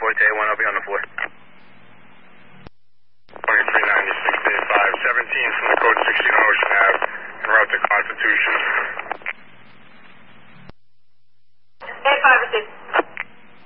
4 to A1, I'll be on the floor.